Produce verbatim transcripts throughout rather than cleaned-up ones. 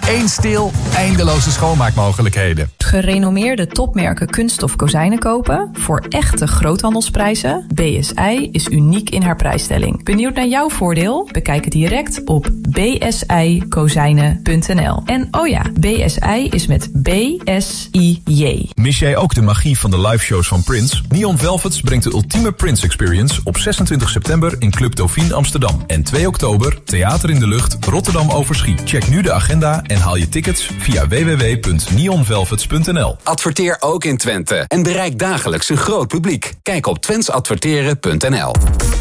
Eén stil, eindeloze schoonmaakmogelijkheden. Gerenommeerde topmerken kunststof kozijnen kopen voor echte groothandelsprijzen? B S I is uniek in haar prijsstelling. Benieuwd naar jouw voordeel? Bekijk het direct op b s i kozijnen punt n l. En oh ja, B S I is met B S I J. Mis jij ook de magie van de liveshows van Prince? Neon Velvets brengt de ultieme Prince Experience op zesentwintig september in Club Dauphine Amsterdam. En twee oktober Theater in de Lucht Rotterdam Overschie. Check nu de agenda en haal je tickets via w w w punt neon velvets punt n l. Adverteer ook in Twente en bereik dagelijks een groot publiek. Kijk op twents adverteren punt n l.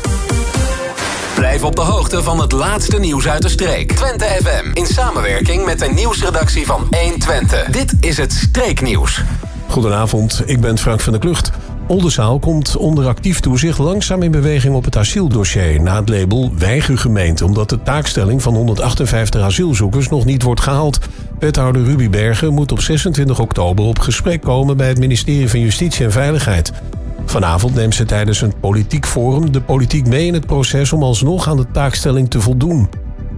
Blijf op de hoogte van het laatste nieuws uit de streek. Twente F M in samenwerking met de nieuwsredactie van één Twente. Dit is het Streeknieuws. Goedenavond, ik ben Frank van der Klucht. Oldenzaal komt onder actief toezicht langzaam in beweging op het asieldossier na het label Weigergemeente, omdat de taakstelling van honderdachtenvijftig asielzoekers nog niet wordt gehaald. Wethouder Ruby Bergen moet op zesentwintig oktober op gesprek komen bij het ministerie van Justitie en Veiligheid. Vanavond neemt ze tijdens een politiek forum de politiek mee in het proces om alsnog aan de taakstelling te voldoen.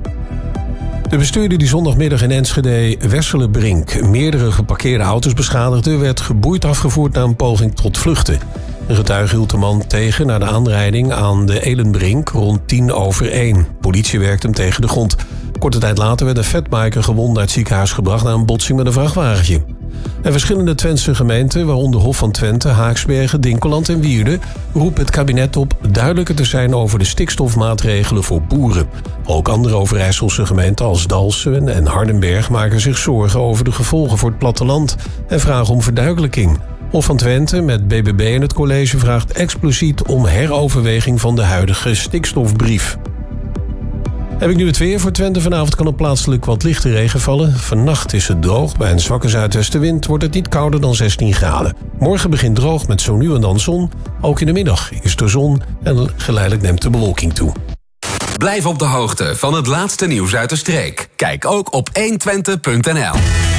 De bestuurder die zondagmiddag in Enschede Wesselenbrink meerdere geparkeerde auto's beschadigde, werd geboeid afgevoerd na een poging tot vluchten. Een getuige hield de man tegen na de aanrijding aan de Elenbrink rond tien over één. Politie werkte hem tegen de grond. Korte tijd later werd de Fatbiker gewond naar het ziekenhuis gebracht na een botsing met een vrachtwagentje. En verschillende Twentse gemeenten, waaronder Hof van Twente, Haaksbergen, Dinkeland en Wierden, roepen het kabinet op duidelijker te zijn over de stikstofmaatregelen voor boeren. Ook andere Overijsselse gemeenten als Dalfsen en Hardenberg maken zich zorgen over de gevolgen voor het platteland en vragen om verduidelijking. Hof van Twente met B B B en het college vraagt expliciet om heroverweging van de huidige stikstofbrief. Heb ik nu het weer voor Twente. Vanavond kan er plaatselijk wat lichte regen vallen. Vannacht is het droog. Bij een zwakke zuidwestenwind wordt het niet kouder dan zestien graden. Morgen begint droog met zo nu en dan zon. Ook in de middag is er zon en geleidelijk neemt de bewolking toe. Blijf op de hoogte van het laatste nieuws uit de streek. Kijk ook op één twente punt n l.